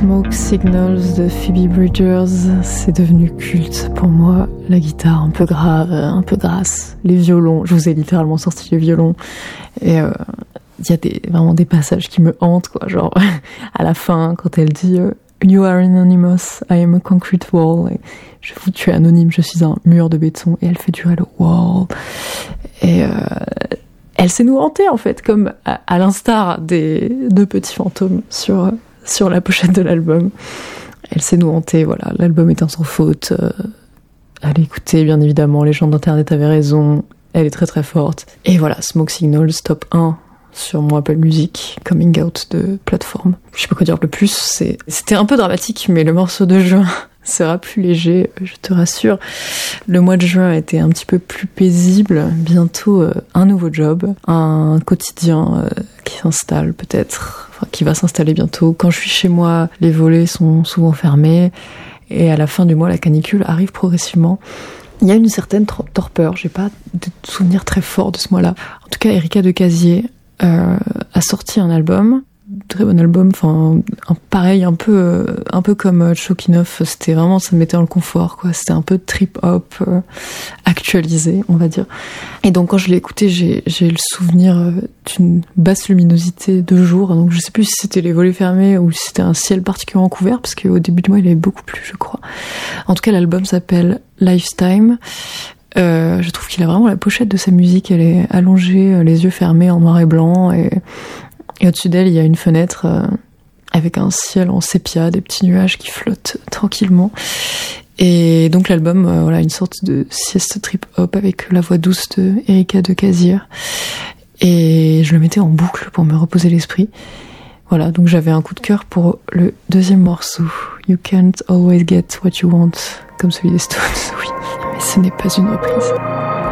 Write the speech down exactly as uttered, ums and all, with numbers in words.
Smoke Signals de Phoebe Bridgers, c'est devenu culte pour moi. La guitare un peu grave, un peu grasse, les violons, je vous ai littéralement sorti les violons. Et euh, il y a des, vraiment des passages qui me hantent, quoi. Genre, à la fin, quand elle dit euh, You are anonymous, I am a concrete wall. Et je vous, tu es anonyme, je suis un mur de béton. Et elle fait durer le wall. Et euh, elle sait nous hanter, en fait, comme à, à l'instar des deux petits fantômes sur, sur la pochette de l'album. Elle sait nous hanter, voilà. L'album est un sans faute. Euh, allez écouter, bien évidemment. Les gens d'Internet avaient raison. Elle est très très forte. Et voilà, Smoke Signals, top un sur mon Apple Music, coming out de plateforme. Je sais pas quoi dire de plus. C'est... C'était un peu dramatique, mais le morceau de juin sera plus léger, je te rassure. Le mois de juin a été un petit peu plus paisible. Bientôt, euh, un nouveau job, un quotidien euh, qui s'installe peut-être, enfin, qui va s'installer bientôt. Quand je suis chez moi, les volets sont souvent fermés. Et à la fin du mois, la canicule arrive progressivement. Il y a une certaine torpeur. J'ai pas de souvenirs très forts de ce mois-là. En tout cas, Erika de Casier euh, a sorti un album. Très bon album, enfin un, pareil, un peu euh, un peu comme euh, Chokinov, c'était vraiment, ça me mettait dans le confort, quoi. C'était un peu trip hop euh, actualisé, on va dire. Et donc quand je l'ai écouté, j'ai j'ai le souvenir euh, d'une basse luminosité de jour. Donc je sais plus si c'était les volets fermés ou si c'était un ciel particulièrement couvert, parce qu'au début du mois il avait beaucoup plu, je crois. En tout cas, l'album s'appelle Lifetime. Euh, je trouve qu'il a vraiment la pochette de sa musique, elle est allongée, les yeux fermés en noir et blanc, et Et au-dessus d'elle, il y a une fenêtre euh, avec un ciel en sépia, des petits nuages qui flottent tranquillement. Et donc l'album, euh, voilà, une sorte de sieste trip-hop avec la voix douce de Erika de Casier. Et je le mettais en boucle pour me reposer l'esprit. Voilà, donc j'avais un coup de cœur pour le deuxième morceau, You Can't Always Get What You Want, comme celui des Stones, oui. Mais ce n'est pas une reprise.